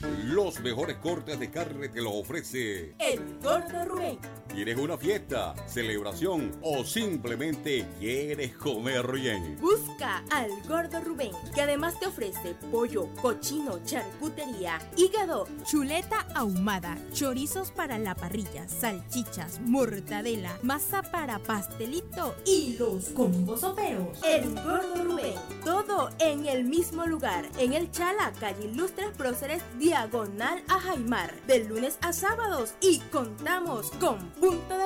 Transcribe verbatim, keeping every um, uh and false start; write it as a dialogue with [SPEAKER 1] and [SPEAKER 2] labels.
[SPEAKER 1] Los mejores cortes de carne te lo ofrece
[SPEAKER 2] El Gordo Rubén.
[SPEAKER 1] ¿Quieres una fiesta, celebración o simplemente quieres comer bien?
[SPEAKER 2] Busca al Gordo Rubén, que además te ofrece pollo, cochino, charcutería, hígado,
[SPEAKER 3] chuleta ahumada, chorizos para la parrilla, salchichas, mortadela, masa para pastelito
[SPEAKER 2] y los combos soperos. El Gordo Rubén. Todo en el mismo lugar, en el Chala, calle Ilustres Próceres, diagonal a Jaimar, de lunes a sábados, y contamos con punto de